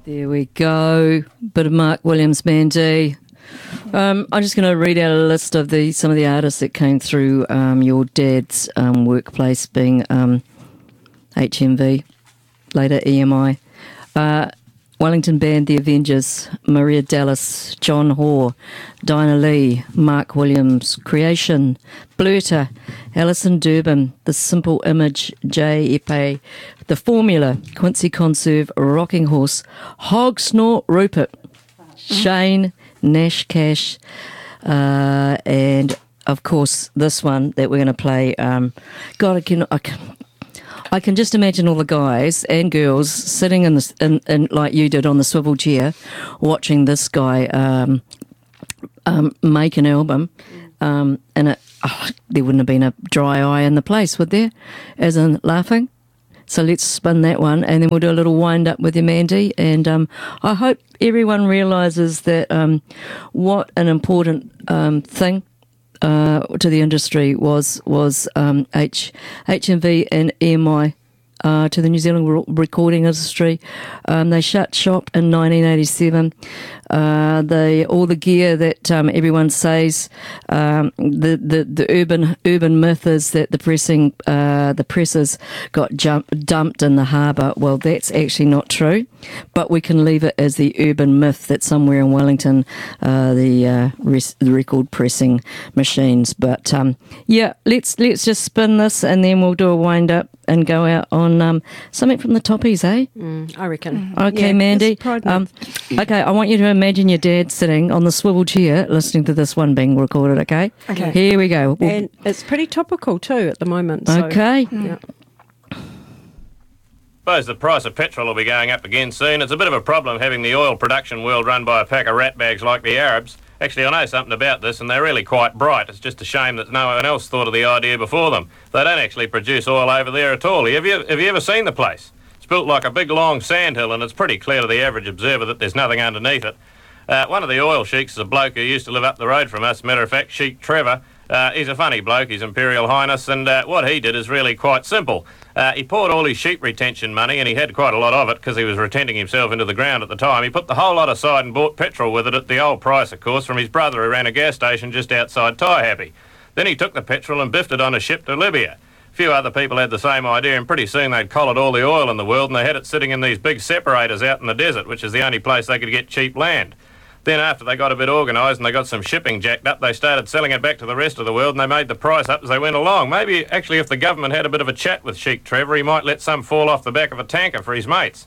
There we go. Bit of Mark Williams, Mandy. I'm just going to read out a list of some of the artists that came through your dad's workplace, being HMV, later EMI. Wellington Band, The Avengers, Maria Dallas, John Hoare, Dinah Lee, Mark Williams, Creation, Blurter, Alison Durbin, The Simple Image, J. Epe, The Formula, Quincy Conserve, Rocking Horse, Hog Snort Rupert, Shane, Nash Cash, and of course this one that we're going to play. I can just imagine all the guys and girls sitting in like you did on the swivel chair, watching this guy make an album, and there wouldn't have been a dry eye in the place, would there? As in laughing. So let's spin that one, and then we'll do a little wind up with you, Mandy. And I hope everyone realises that what an important thing to the industry was HMV and EMI to the New Zealand recording industry. They shut shop in 1987. All the gear that everyone says, the urban myth is that the presses got dumped in the harbour. Well, that's actually not true, but we can leave it as the urban myth that somewhere in Wellington the record pressing machines. But let's just spin this, and then we'll do a wind up and go out on something from the Toppies, eh? I reckon. Okay, yeah, Mandy. Okay, I want you to imagine your dad sitting on the swivel chair listening to this one being recorded, okay? Okay. Here we go. And it's pretty topical too at the moment. So, okay. Yeah. Suppose the price of petrol will be going up again soon. It's a bit of a problem having the oil production world run by a pack of ratbags like the Arabs. Actually, I know something about this, and they're really quite bright. It's just a shame that no one else thought of the idea before them. They don't actually produce oil over there at all. Have you ever seen the place? It's built like a big, long sandhill, and it's pretty clear to the average observer that there's nothing underneath it. One of the oil sheiks is a bloke who used to live up the road from us. Matter of fact, Sheik Trevor. He's a funny bloke, His Imperial Highness, and what he did is really quite simple. He poured all his sheep retention money, and he had quite a lot of it because he was retenting himself into the ground at the time. He put the whole lot aside and bought petrol with it at the old price, of course, from his brother who ran a gas station just outside Taihape. Then he took the petrol and biffed it on a ship to Libya. A few other people had the same idea, and pretty soon they'd collared all the oil in the world, and they had it sitting in these big separators out in the desert, which is the only place they could get cheap land. Then after they got a bit organised and they got some shipping jacked up, they started selling it back to the rest of the world, and they made the price up as they went along. Maybe, actually, if the government had a bit of a chat with Sheik Trevor, he might let some fall off the back of a tanker for his mates.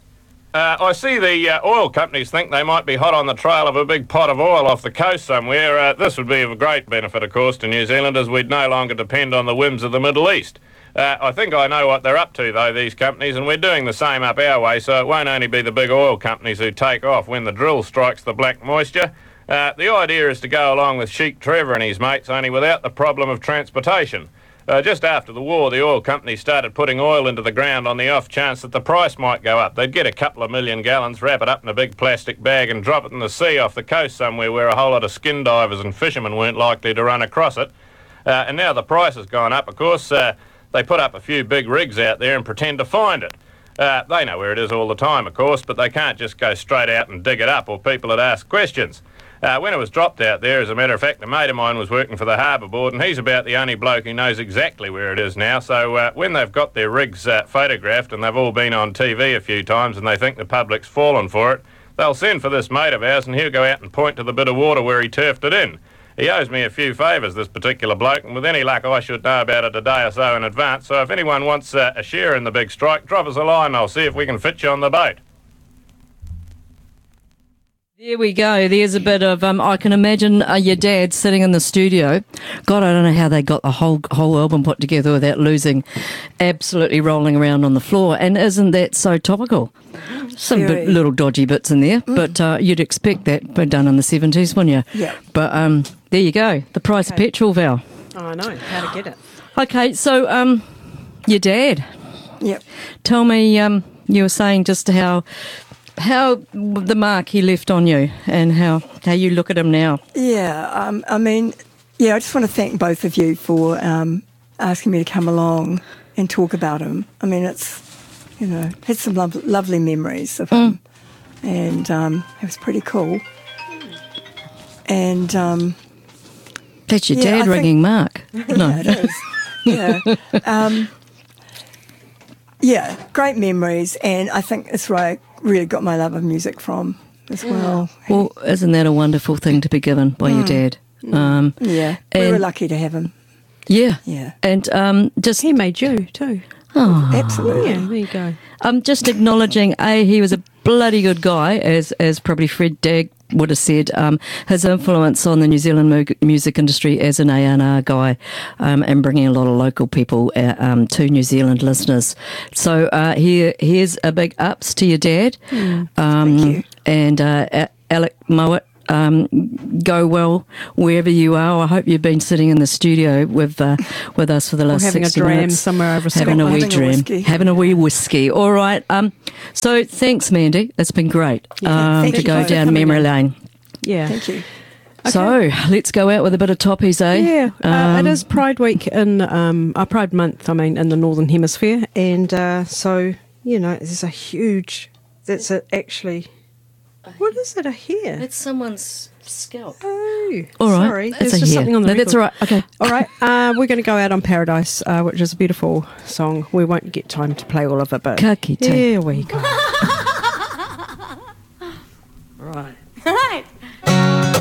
I see the oil companies think they might be hot on the trail of a big pot of oil off the coast somewhere. This would be of great benefit, of course, to New Zealand, as we'd no longer depend on the whims of the Middle East. I think I know what they're up to, though, these companies, and we're doing the same up our way, so it won't only be the big oil companies who take off when the drill strikes the black moisture. The idea is to go along with Sheik Trevor and his mates, only without the problem of transportation. Just after the war, the oil companies started putting oil into the ground on the off chance that the price might go up. They'd get a couple of million gallons, wrap it up in a big plastic bag and drop it in the sea off the coast somewhere where a whole lot of skin divers and fishermen weren't likely to run across it. And now the price has gone up, of course. They put up a few big rigs out there and pretend to find it. They know where it is all the time, of course, but they can't just go straight out and dig it up, or people would ask questions. When it was dropped out there, as a matter of fact, a mate of mine was working for the Harbour Board, and he's about the only bloke who knows exactly where it is now. So when they've got their rigs photographed, and they've all been on TV a few times, and they think the public's fallen for it, they'll send for this mate of ours, and he'll go out and point to the bit of water where he turfed it in. He owes me a few favours, this particular bloke, and with any luck I should know about it a day or so in advance. So if anyone wants a share in the big strike, drop us a line and I'll see if we can fit you on the boat. There we go. There's a bit of, I can imagine your dad sitting in the studio. God, I don't know how they got the whole album put together without absolutely rolling around on the floor. And isn't that so topical? Some little dodgy bits in there, but you'd expect that done in the 70s, wouldn't you? Yeah. But there you go. The price of petrol, Val. Oh, I know how to get it. Okay, so your dad. Yep. Tell me, you were saying just how the mark he left on you and how you look at him now. Yeah, I just want to thank both of you for asking me to come along and talk about him. I mean, it's, had some lovely memories of him. and it was pretty cool. And That's your Yeah, dad I think- ringing Mark. No. yeah, it is. Yeah. Yeah, great memories, and I think it's where I really got my love of music from as well. Well, isn't that a wonderful thing to be given by your dad? Yeah, we were and- lucky to have him. Yeah. Yeah. And just He made you too. Absolutely. Yeah, there you go. just acknowledging, he was a bloody good guy, as probably Fred Dagg would have said. His influence on the New Zealand music industry as an A&R guy, and bringing a lot of local people to New Zealand listeners. So here's a big ups to your dad. Thank you. And Alec Mowat. Go well wherever you are. I hope you've been sitting in the studio with us for the last having a 60 dram minutes. somewhere over having a wee Having a dram, whiskey. having a wee whiskey. All right. So thanks, Mandy. It's been great thank to you go both for down coming memory in. lane. Yeah. Thank you. So let's go out with a bit of toppies, eh? Yeah, it is Pride Week in Pride Month. I mean, in the Northern Hemisphere, and so there's a huge. That's it. Actually, what is it? A hair? It's someone's scalp. Oh, All right. sorry. It's There's a just hair. something on the No, that's record. all right. Okay. All right, we're going to go out on Paradise, which is a beautiful song. We won't get time to play all of it, but Ka kite. here we go. Right. Right.